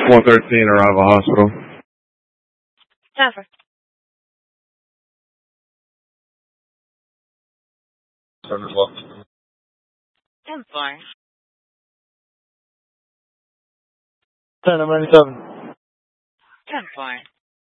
113, Arrival Hospital. Jennifer. 10-4. 10, I'm 97. 10-4.